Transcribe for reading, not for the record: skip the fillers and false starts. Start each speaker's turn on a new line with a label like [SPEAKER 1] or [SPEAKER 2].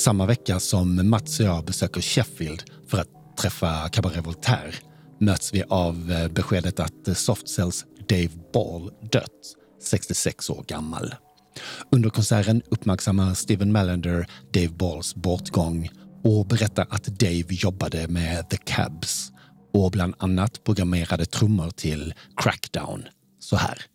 [SPEAKER 1] Samma vecka som Mats och jag besöker Sheffield för att träffa Cabaret Voltaire möts vi av beskedet att Softcells Dave Ball dött, 66 år gammal. Under konserten uppmärksammar Steven Mallender Dave Balls bortgång och berättar att Dave jobbade med The Cabs och bland annat programmerade trummor till Crackdown. Så här.